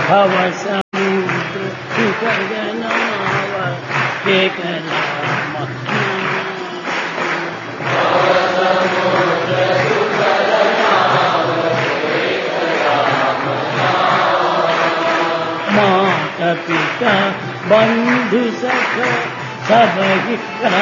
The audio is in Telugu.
भव समुद्र सुखजनाव केकला माता पिता बंधु सख सब